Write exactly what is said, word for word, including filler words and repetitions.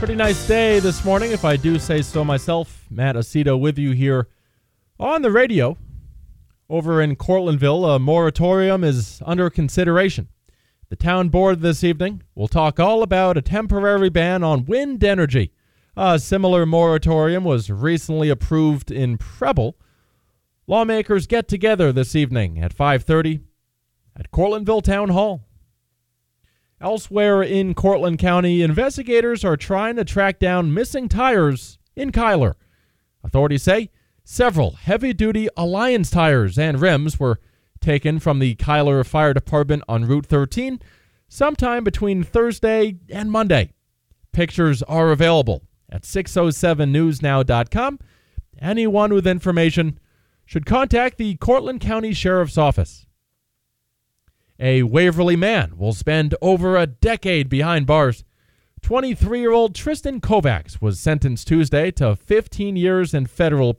Pretty nice day this morning, if I do say so myself. Matt Aceto with you here on the radio. Over in Cortlandville, a moratorium is under consideration. The town board this evening will talk all about a temporary ban on wind energy. A similar moratorium was recently approved in Preble. Lawmakers get together this evening at five thirty at Cortlandville Town Hall. Elsewhere in Cortland County, investigators are trying to track down missing tires in Cuyler. Authorities say several heavy-duty Alliance tires and rims were taken from the Cuyler Fire Department on Route thirteen sometime between Thursday and Monday. Pictures are available at six oh seven news now dot com. Anyone with information should contact the Cortland County Sheriff's Office. A Waverly man will spend over a decade behind bars. twenty-three-year-old Tristan Kovacs was sentenced Tuesday to fifteen years in federal